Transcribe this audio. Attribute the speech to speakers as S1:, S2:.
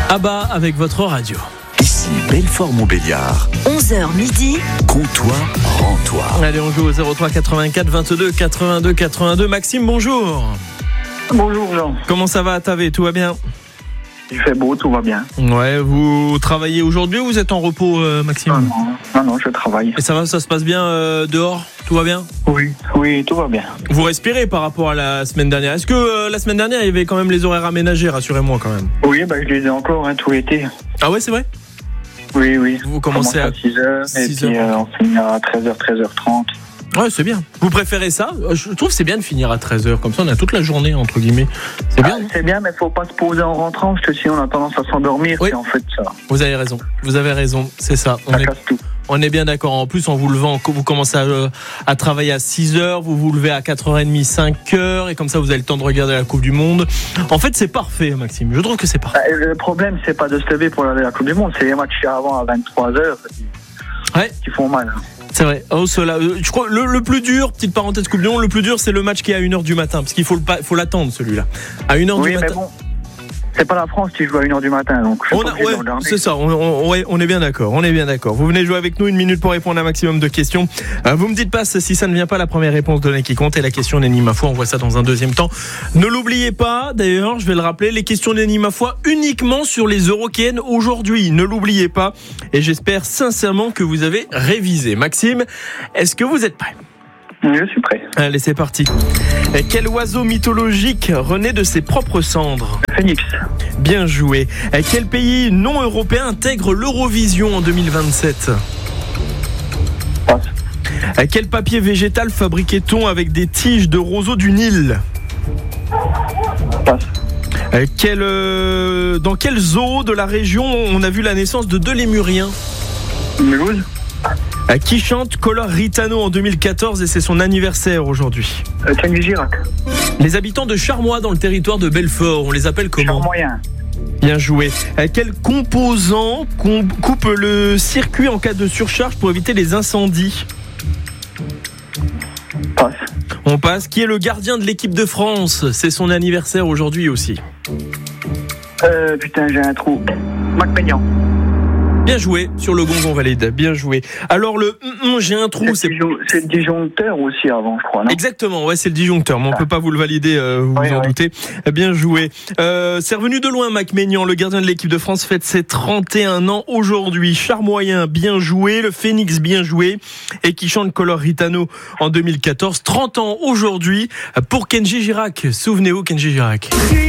S1: Abba avec votre radio.
S2: Ici Belfort-Montbéliard.
S3: 11h midi.
S2: Comptoir, rends-toi.
S1: Allez, on joue au 03 84 22 82 82. Maxime, bonjour.
S4: Bonjour Jean.
S1: Comment ça va à Tavé? Tout va bien?
S4: Il fait beau, tout va bien.
S1: Ouais, vous travaillez aujourd'hui ou vous êtes en repos, Maxime?
S4: Non, je travaille.
S1: Et ça se passe bien dehors? Tout va bien?
S4: Oui, tout va bien.
S1: Vous respirez par rapport à la semaine dernière. Est-ce que la semaine dernière, il y avait quand même les horaires aménagés? Rassurez-moi quand même.
S4: Oui, je les ai encore tout l'été.
S1: Ah ouais, c'est vrai?
S4: Oui.
S1: Vous commencez à
S4: 6h et
S1: 6
S4: puis on finit à 13h, 13h30.
S1: Ouais, c'est bien. Vous préférez ça? Je trouve que c'est bien de finir à 13h. Comme ça, on a toute la journée, entre guillemets. C'est bien.
S4: C'est bien, mais faut pas se poser en rentrant, parce que sinon on a tendance à s'endormir.
S1: Oui.
S4: Et en fait, ça
S1: Vous avez raison. C'est ça.
S4: casse tout.
S1: On est bien d'accord. En plus, en vous levant, vous commencez à travailler à 6h, vous vous levez à 4h30, 5h, et comme ça, vous avez le temps de regarder la Coupe du Monde. En fait, c'est parfait, Maxime. Je trouve que c'est parfait.
S4: Le problème, c'est pas de se lever pour regarder la Coupe du Monde, c'est les matchs avant à 23h qui font mal.
S1: C'est vrai. Je crois le plus dur, petite parenthèse Coupe du Monde, le plus dur, c'est le match qui est à 1h du matin, parce qu'il faut l'attendre, celui-là. À 1h du matin.
S4: Mais bon, c'est pas la France qui joue à 1h du matin, donc
S1: c'est ça, on est bien d'accord. Vous venez jouer avec nous 1 minute pour répondre à un maximum de questions. Vous me dites pas si ça ne vient pas, la première réponse donnée qui compte, et la question d'Enigma Foi, on voit ça dans un deuxième temps. Ne l'oubliez pas, d'ailleurs, je vais le rappeler, les questions d'Enigma Foi uniquement sur les Eurokéennes aujourd'hui. Ne l'oubliez pas, et j'espère sincèrement que vous avez révisé. Maxime, est-ce que vous êtes prêt?
S4: Je suis prêt.
S1: Allez, c'est parti. Quel oiseau mythologique renaît de ses propres cendres?
S4: Phoenix.
S1: Bien joué. Quel pays non européen intègre l'Eurovision en 2027?
S4: Passe.
S1: Quel papier végétal fabriquait-on avec des tiges de roseau du Nil?
S4: Passe.
S1: Dans quel zoo de la région on a vu la naissance de 2 lémuriens?
S4: Mulhouse.
S2: Qui chante Color Ritano en 2014 et c'est son anniversaire aujourd'hui?
S4: Kenji Girac.
S1: Les habitants de Charmois dans le territoire de Belfort, on les appelle comment?
S4: Charmoyen.
S2: Bien joué. Quel composant coupe le circuit en cas de surcharge pour éviter les incendies?
S4: Passe.
S1: On passe. Qui est le gardien de l'équipe de France? C'est son anniversaire aujourd'hui aussi.
S4: J'ai un trou. Mac Maignan.
S1: Bien joué sur le gongon valide, bien joué. Alors j'ai un trou,
S4: c'est le disjoncteur aussi avant, je crois, non?
S1: Exactement, ouais, c'est le disjoncteur, mais on peut pas vous le valider, vous en doutez. Bien joué. C'est revenu de loin, Mac Maignan, le gardien de l'équipe de France, fête ses 31 ans aujourd'hui. Charmoyen, bien joué. Le Phoenix, bien joué. Et qui chante Color Ritano en 2014. 30 ans aujourd'hui pour Kenji Girac. Souvenez-vous, Kenji Girac.